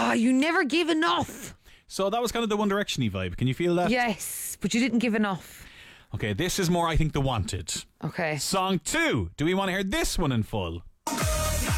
Oh, you never give enough. So that was kind of the One Direction-y vibe. Can you feel that? Yes, but you didn't give enough. Okay, this is more, I think, the Wanted. Okay. Song 2. Do we want to hear this one in full?